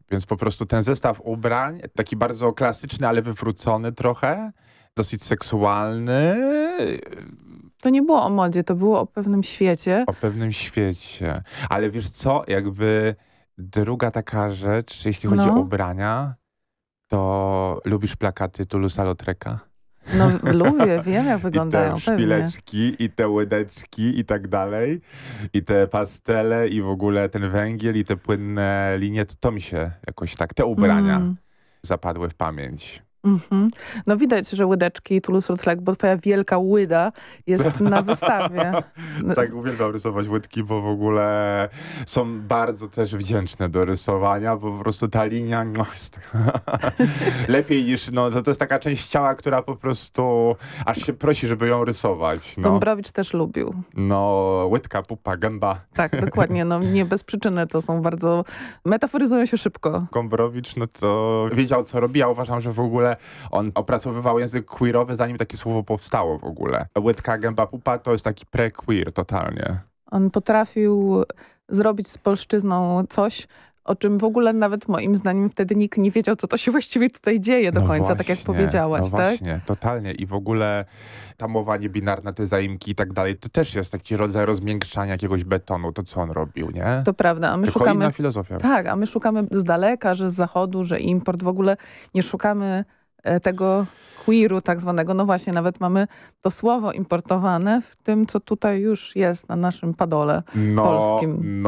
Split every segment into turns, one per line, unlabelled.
Więc po prostu ten zestaw ubrań, taki bardzo klasyczny, ale wywrócony trochę, dosyć seksualny.
To nie było o modzie, to było o pewnym świecie.
O pewnym świecie. Ale wiesz co, jakby druga taka rzecz, jeśli chodzi o ubrania, to lubisz plakaty Toulouse-Lautreka?
No lubię, wiem jak wyglądają.
I te szpileczki, i te łydeczki i tak dalej. I te pastele i w ogóle ten węgiel i te płynne linie. To mi się jakoś tak, te ubrania zapadły w pamięć.
No widać, że łydeczki Toulouse-Lautrec, bo twoja wielka łyda jest na wystawie.
Tak, uwielbiam rysować łydki, bo w ogóle są bardzo też wdzięczne do rysowania, bo po prostu ta linia jest lepiej niż, to jest taka część ciała, która po prostu aż się prosi, żeby ją rysować.
Dąbrowicz też lubił.
Łydka, pupa, gęba.
Tak, dokładnie, nie bez przyczyny, to są bardzo, metaforyzują się szybko.
Gombrowicz, to wiedział, co robi. Ja uważam, że w ogóle on opracowywał język queerowy, zanim takie słowo powstało w ogóle. Łydka, gęba, pupa to jest taki pre-queer totalnie.
On potrafił zrobić z polszczyzną coś, o czym w ogóle nawet moim zdaniem wtedy nikt nie wiedział, co to się właściwie tutaj dzieje do końca, właśnie, tak jak powiedziałaś, tak?
Właśnie, totalnie. I w ogóle ta mowa niebinarna, te zaimki i tak dalej, to też jest taki rodzaj rozmiękczania jakiegoś betonu, to co on robił, nie?
To prawda, a my
tylko
szukamy...
inna filozofia.
Tak, a my szukamy z daleka, że z zachodu, że import, w ogóle nie szukamy tego queeru tak zwanego. No właśnie, nawet mamy to słowo importowane w tym, co tutaj już jest na naszym padole polskim.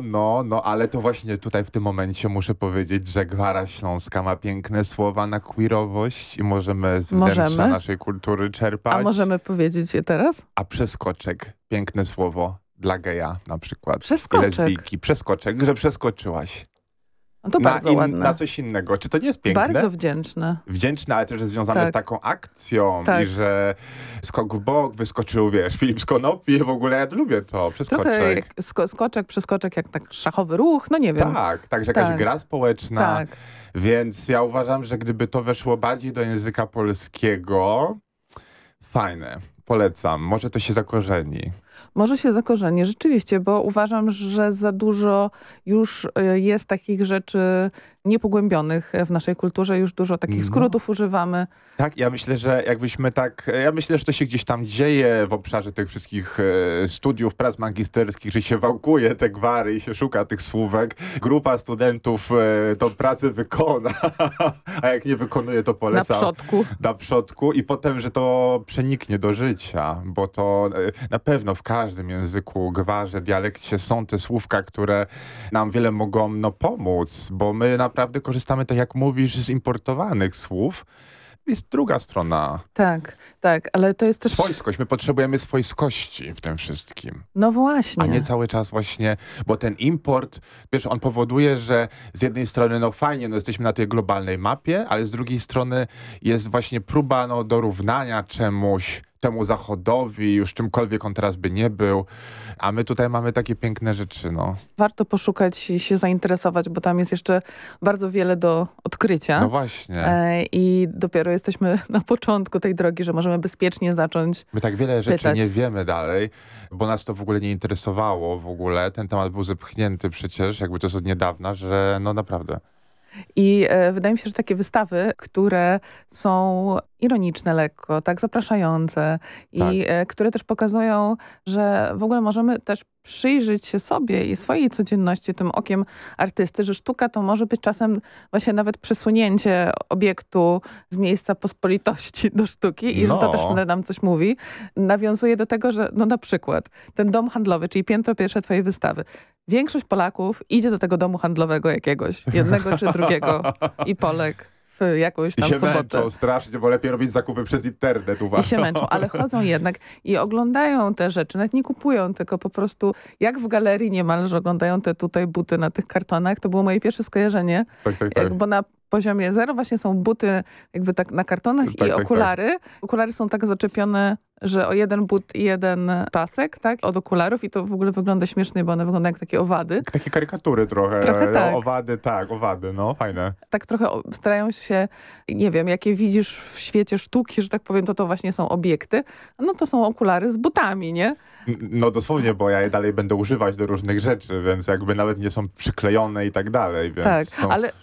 Ale to właśnie tutaj w tym momencie muszę powiedzieć, że Gwara Śląska ma piękne słowa na queerowość i możemy z wnętrza naszej kultury czerpać.
A możemy powiedzieć je teraz?
A przeskoczek, piękne słowo dla geja na przykład.
Przeskoczek.
I lesbijki. Przeskoczek, że przeskoczyłaś.
No to bardzo ładne.
Na coś innego. Czy to nie jest piękne?
Bardzo wdzięczne.
Wdzięczne, ale też związane z taką akcją i że skok w bok, wyskoczył, Filip z Konopi, w ogóle ja lubię to, przeskoczek.
Trochę jak przeskoczek, jak tak szachowy ruch, nie wiem.
Tak, że jakaś gra społeczna. Tak. Więc ja uważam, że gdyby to weszło bardziej do języka polskiego, fajne, polecam, może to się zakorzeni.
Może się zakorzeni, rzeczywiście, bo uważam, że za dużo już jest takich rzeczy niepogłębionych w naszej kulturze. Już dużo takich skrótów używamy.
Tak, ja myślę, że że to się gdzieś tam dzieje w obszarze tych wszystkich studiów, prac magisterskich, że się wałkuje te gwary i się szuka tych słówek. Grupa studentów tą pracę wykona, a jak nie wykonuje, to poleca na przodku i potem, że to przeniknie do życia, bo to na pewno w każdym języku, gwarze, dialekcie są te słówka, które nam wiele mogą pomóc, bo my naprawdę korzystamy, tak jak mówisz, z importowanych słów. Jest druga strona.
Tak, ale to jest też...
Swojskość. My potrzebujemy swojskości w tym wszystkim.
No właśnie.
A nie cały czas właśnie, bo ten import, on powoduje, że z jednej strony fajnie, jesteśmy na tej globalnej mapie, ale z drugiej strony jest właśnie próba dorównania czemuś, temu zachodowi, już czymkolwiek on teraz by nie był, a my tutaj mamy takie piękne rzeczy,
Warto poszukać i się zainteresować, bo tam jest jeszcze bardzo wiele do odkrycia.
No właśnie.
I dopiero jesteśmy na początku tej drogi, że możemy bezpiecznie zacząć
My tak wiele rzeczy nie wiemy dalej, bo nas to w ogóle nie interesowało w ogóle. Ten temat był zepchnięty przecież, jakby to jest od niedawna, że naprawdę.
I wydaje mi się, że takie wystawy, które są ironiczne lekko, tak zapraszające i które też pokazują, że w ogóle możemy też przyjrzeć się sobie i swojej codzienności tym okiem artysty, że sztuka to może być czasem właśnie nawet przesunięcie obiektu z miejsca pospolitości do sztuki i że to też nam coś mówi. Nawiązuje do tego, że na przykład ten dom handlowy, czyli piętro pierwsze twojej wystawy. Większość Polaków idzie do tego domu handlowego jakiegoś, jednego czy drugiego i Polek w jakąś tam sobotę. I się
męczą strasznie, bo lepiej robić zakupy przez internet, uważam.
I się męczą, ale chodzą jednak i oglądają te rzeczy, nawet nie kupują, tylko po prostu jak w galerii niemalże oglądają te tutaj buty na tych kartonach. To było moje pierwsze skojarzenie, bo na poziomie 0 właśnie są buty jakby tak na kartonach i okulary. Okulary są tak zaczepione, że o jeden but i jeden pasek, od okularów i to w ogóle wygląda śmiesznie, bo one wyglądają jak takie owady.
Takie karykatury trochę.
Tak.
Owady, fajne.
Tak trochę starają się, nie wiem, jakie widzisz w świecie sztuki, że tak powiem, to właśnie są obiekty. To są okulary z butami, nie?
Dosłownie, bo ja je dalej będę używać do różnych rzeczy, więc jakby nawet nie są przyklejone i tak dalej. Więc
ale